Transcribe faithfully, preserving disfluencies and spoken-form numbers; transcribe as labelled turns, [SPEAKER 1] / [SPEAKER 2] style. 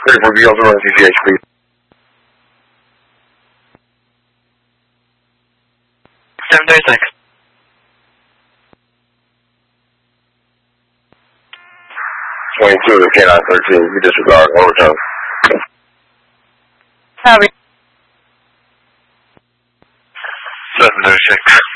[SPEAKER 1] Ready for V L zero T C H, please.
[SPEAKER 2] seven thirty-six.
[SPEAKER 1] twenty-two to K nine thirteen, you disregard, overtime.
[SPEAKER 2] Copy.
[SPEAKER 1] seven thirty-six.